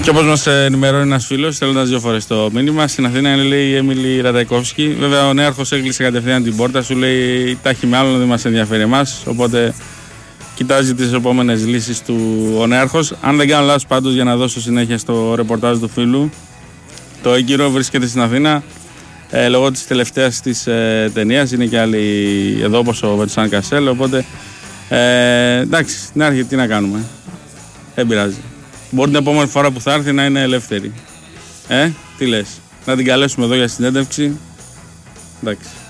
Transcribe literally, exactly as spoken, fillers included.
Και όπως μας ενημερώνει ένας φίλος, στέλνοντας δύο φορές το μήνυμα, στην Αθήνα είναι, λέει, η Έμιλη Ραταϊκόφσκι. Βέβαια, ο νέαρχος έκλεισε κατευθείαν την πόρτα, σου λέει τα έχει με άλλον, δεν μας ενδιαφέρει εμάς. Οπότε κοιτάζει τις επόμενες λύσεις του ο νέαρχος. Αν δεν κάνω λάθος, πάντως, για να δώσω συνέχεια στο ρεπορτάζ του φίλου, το έγκυρο βρίσκεται στην Αθήνα ε, λόγω της τελευταίας της ε, ταινίας. Είναι και άλλοι εδώ, όπως ο Βετσάν Κασέλ. Οπότε ε, εντάξει, στην αρχή τι να κάνουμε. Δεν πειράζει. Μπορεί την επόμενη φορά που θα έρθει να είναι ελεύθερη. Ε, τι λες, να την καλέσουμε εδώ για συνέντευξη. Εντάξει.